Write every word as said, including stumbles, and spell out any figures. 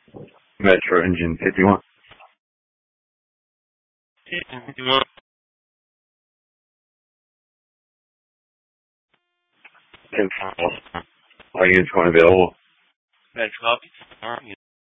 Metro engine fifty-one. fifty-one. ten five. All units going available. Metro copy. All right.